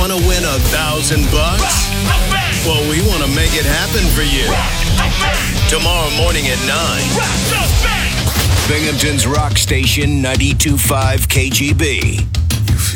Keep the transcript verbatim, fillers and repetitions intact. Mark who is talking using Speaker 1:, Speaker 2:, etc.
Speaker 1: Want to win a thousand bucks? Well, we want to make it happen for you. Tomorrow morning at nine. Binghamton's Rock Station ninety-two point five K G B.